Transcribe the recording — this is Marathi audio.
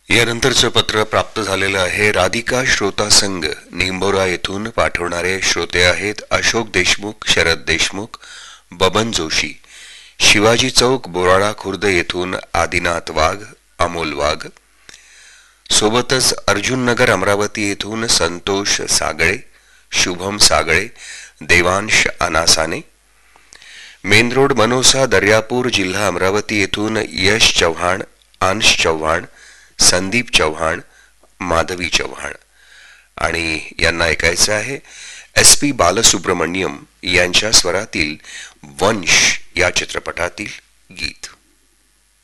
यानंतरचं पत्र प्राप्त झालेलं आहे. राधिका श्रोता संघ निंबोरा येथून पाठवणारे श्रोते आहेत अशोक देशमुख, शरद देशमुख, बबन जोशी. शिवाजी चौक बोराळा खुर्द येथून आदिनाथ वाघ, अमोल वाघ. सोबतच अर्जुन नगर अमरावती येथून संतोष सागळे, शुभम सागळे, देवांश अनासाने. मेन रोड मनोसा दर्यापूर जिल्हा अमरावती येथून यश चव्हाण, अंश चव्हाण, संदीप चव्हाण, माधवी चव्हाण. आणि यांना ऐकायचं आहे SP बालसुब्रमण्यम यांच्या स्वरातील वंश या चित्रपटातील गीत.